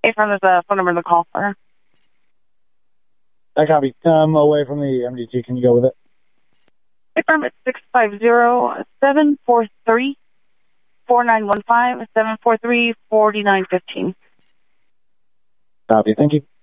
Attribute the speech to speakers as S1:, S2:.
S1: Affirm, there's a phone number in the call for her.
S2: I copy. I'm away from the MDT. Can you go with it?
S1: Affirm, it's 650-743-4915, 743-4915.
S2: Copy. Thank you.